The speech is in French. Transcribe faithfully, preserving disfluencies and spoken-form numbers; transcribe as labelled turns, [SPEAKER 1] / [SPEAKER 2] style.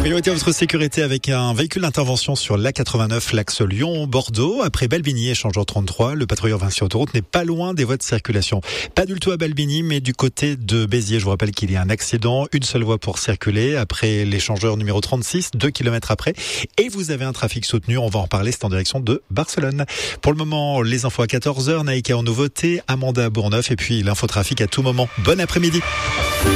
[SPEAKER 1] Priorité à votre sécurité avec un véhicule d'intervention sur l'A quatre-vingt-neuf, l'axe Lyon-Bordeaux. Après Balbigny, échangeur trente-trois, le patrouilleur Vinci Autoroute n'est pas loin des voies de circulation. Pas du tout à Balbigny, mais du côté de Béziers. Je vous rappelle qu'il y a un accident, une seule voie pour circuler. Après l'échangeur numéro trente-six, deux kilomètres après. Et vous avez un trafic soutenu, on va en reparler, c'est en direction de Barcelone. Pour le moment, les infos à quatorze heures, Naïka en nouveauté, Amanda à Bourgneuf et puis l'infotrafic à tout moment. Bon après-midi.